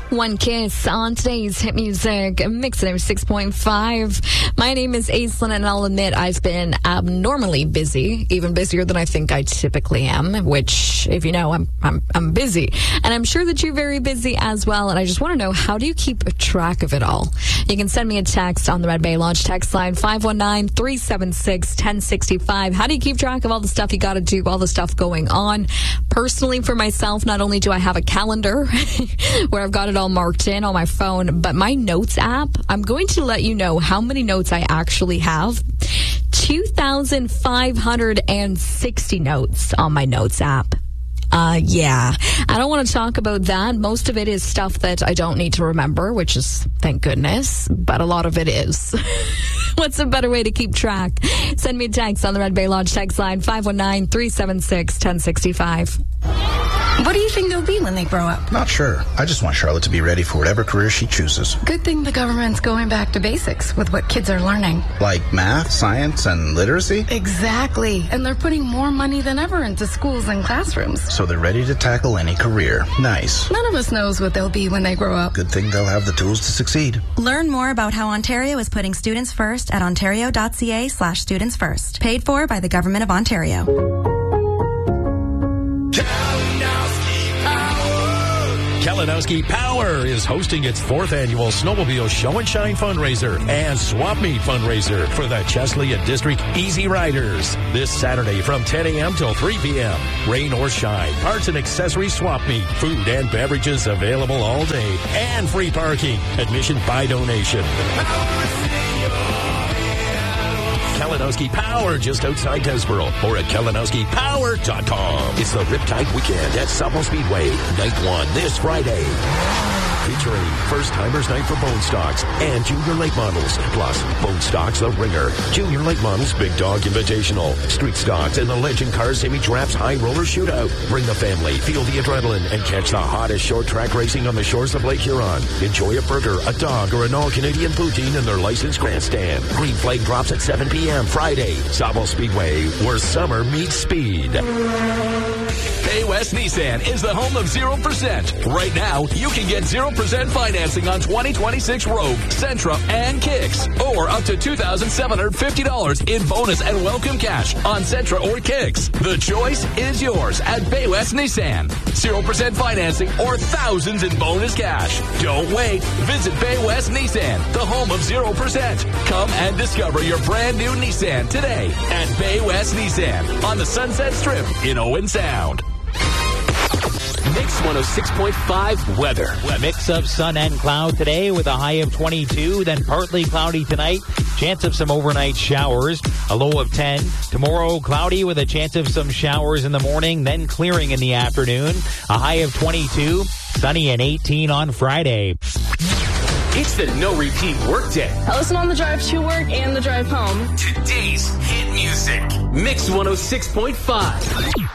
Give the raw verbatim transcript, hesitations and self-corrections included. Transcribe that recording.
One Kiss on today's hit music, Mix it six point five. My name is Aislinn, and I'll admit I've been abnormally busy, even busier than I think I typically am, which, if you know, I'm I'm I'm busy. And I'm sure that you're very busy as well, and I just want to know, how do you keep track of it all? You can send me a text on the Red Bay Lodge text line, five one nine, three seven six, one oh six five. How do you keep track of all the stuff you got to do, all the stuff going on? Personally, for myself, not only do I have a calendar where I've got it all marked in on my phone, but my notes app, I'm going to let you know how many notes I actually have. two thousand five hundred sixty notes on my notes app. Uh, yeah, I don't want to talk about that. Most of it is stuff that I don't need to remember, which is, thank goodness, but a lot of it is. What's a better way to keep track? Send me a text on the Red Bay Lodge text line, five one nine, three seven six, one oh six five. What do you think they'll be when they grow up? Not sure. I just want Charlotte to be ready for whatever career she chooses. Good thing the government's going back to basics with what kids are learning. Like math, science, and literacy? Exactly. And they're putting more money than ever into schools and classrooms. So they're ready to tackle any career. Nice. None of us knows what they'll be when they grow up. Good thing they'll have the tools to succeed. Learn more about how Ontario is putting students first at ontario.ca slash students first. Paid for by the Government of Ontario. Kalinowski Power is hosting its fourth annual Snowmobile Show and Shine fundraiser and Swap Meet fundraiser for the Chesley and District Easy Riders this Saturday from ten a.m. till three p.m. Rain or shine, parts and accessories swap meet, food and beverages available all day, and free parking. Admission by donation. Kalinowski Power just outside Desborough or at kalinowski power dot com. It's the Riptide Weekend at Sapo Speedway. Night one this Friday. Featuring First Timers Night for Bone Stocks and Junior Late Models. Plus, Bone Stocks The Ringer. Junior Late Models Big Dog Invitational. Street Stocks and the Legend Cars Semi Traps High Roller Shootout. Bring the family, feel the adrenaline, and catch the hottest short track racing on the shores of Lake Huron. Enjoy a burger, a dog, or an all-Canadian poutine in their licensed grandstand. Green flag drops at seven p.m. Friday. Sapo Speedway, where summer meets speed. Bay West Nissan is the home of zero percent. Right now, you can get zero percent financing on twenty twenty-six Rogue, Sentra, and Kicks. Or up to two thousand seven hundred fifty dollars in bonus and welcome cash on Sentra or Kicks. The choice is yours at Bay West Nissan. zero percent financing or thousands in bonus cash. Don't wait. Visit Bay West Nissan, the home of zero percent. Come and discover your brand new Nissan today at Bay West Nissan on the Sunset Strip in Owen Sound. Mix one oh six point five weather. A mix of sun and cloud today with a high of twenty-two, then partly cloudy tonight. Chance of some overnight showers, a low of ten. Tomorrow, cloudy with a chance of some showers in the morning, then clearing in the afternoon. A high of twenty-two, sunny and eighteen on Friday. It's the no repeat work day. I listen on the drive to work and the drive home. Today's hit music. Mix one oh six point five.